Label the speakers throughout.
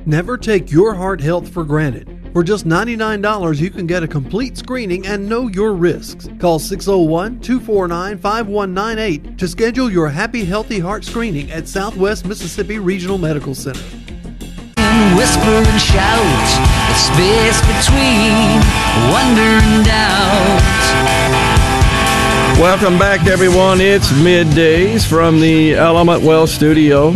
Speaker 1: Never take your heart health for granted. For just $99, you can get a complete screening and know your risks. Call 601-249-5198 to schedule your Happy Healthy Heart screening at Southwest Mississippi Regional Medical Center.
Speaker 2: Whisper and shout, the space between wonder and doubt.
Speaker 3: Welcome back, everyone. It's Middays from the Element Wealth Studio.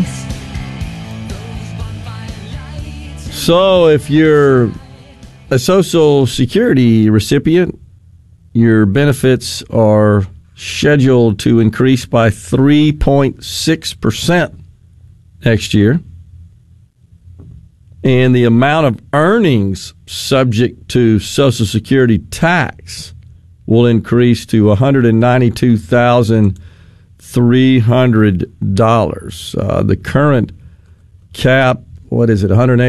Speaker 3: So if you're a Social Security recipient, your benefits are scheduled to increase by 3.6% next year. And the amount of earnings subject to Social Security tax will increase to $192,300. The current cap, what is it,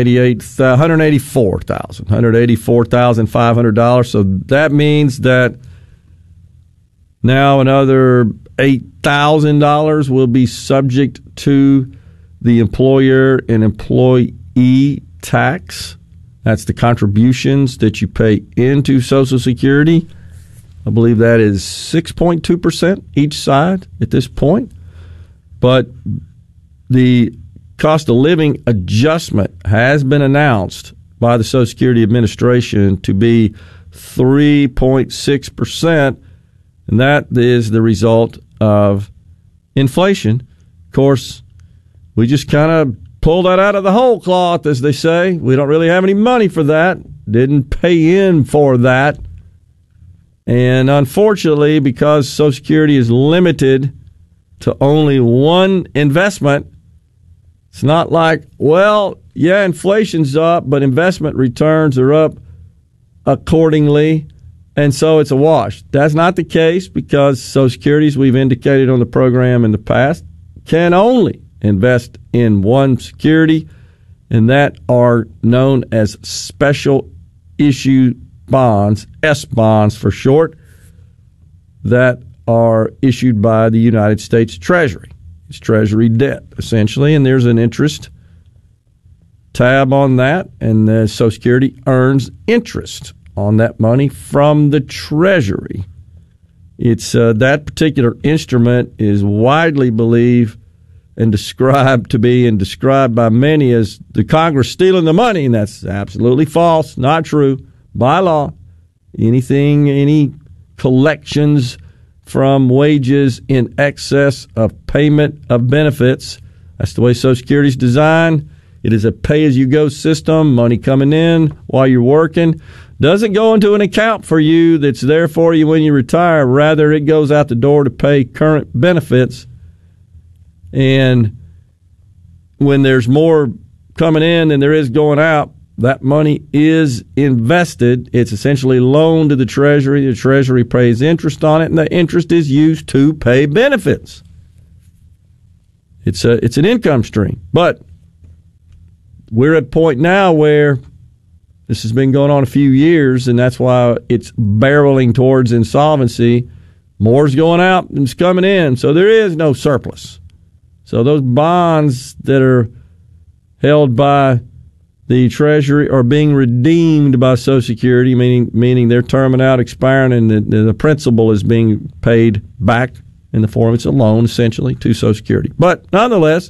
Speaker 3: $184,500. So that means that now another $8,000 will be subject to the employer and employee tax. That's the contributions that you pay into Social Security. I believe that is 6.2% each side at this point. But the cost of living adjustment has been announced by the Social Security Administration to be 3.6%, and that is the result of inflation. Of course, we just kind of pull that out of the whole cloth, as they say. We don't really have any money for that. Didn't pay in for that. And unfortunately, because Social Security is limited to only one investment, it's not like, well, yeah, inflation's up, but investment returns are up accordingly, and so it's a wash. That's not the case, because Social Security, as we've indicated on the program in the past, can only invest in one security, and that are known as special issue bonds, S-bonds for short, that are issued by the United States Treasury. It's Treasury debt, essentially, and there's an interest tab on that, and the Social Security earns interest on that money from the Treasury. It's that particular instrument is widely believed and described by many as the Congress stealing the money, and that's absolutely false, not true. By law, any collections from wages in excess of payment of benefits, that's the way Social Security is designed. It is a pay-as-you-go system, money coming in while you're working. Doesn't go into an account for you that's there for you when you retire. Rather, it goes out the door to pay current benefits. And when there's more coming in than there is going out, that money is invested. It's essentially loaned to the Treasury. The Treasury pays interest on it, and the interest is used to pay benefits. It's an income stream. But we're at a point now where this has been going on a few years, and that's why it's barreling towards insolvency. More's going out than it's coming in, so there is no surplus. So those bonds that are held by the Treasury are being redeemed by Social Security, meaning they're terming out, expiring, and the principal is being paid back in the form, it's a loan, essentially, to Social Security. But nonetheless,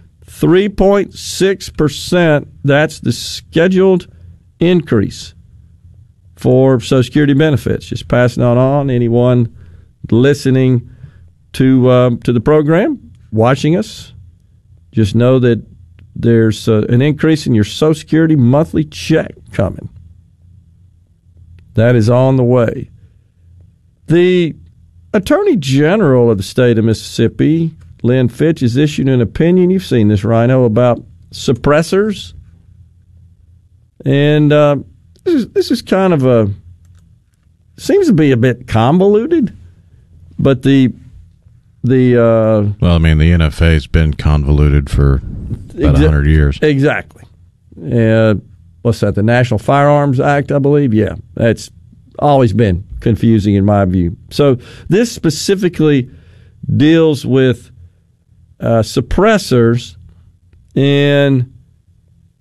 Speaker 3: 3.6%, that's the scheduled increase for Social Security benefits. Just passing on anyone listening to the program, watching us, just know that there's an increase in your Social Security monthly check coming. That is on the way. The Attorney General of the state of Mississippi, Lynn Fitch, has issued an opinion. You've seen this, Rhino, about suppressors. And this is kind of seems to be a bit convoluted, but the
Speaker 4: NFA's been convoluted for about 100 years.
Speaker 3: Exactly. What's that? The National Firearms Act, I believe. Yeah, that's always been confusing in my view. So this specifically deals with suppressors, and